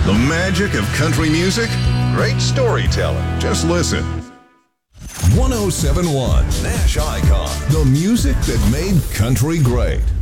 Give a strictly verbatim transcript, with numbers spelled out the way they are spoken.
The magic of country music? Great storytelling. Just listen. one oh seven point one Nash Icon. The music that made country great.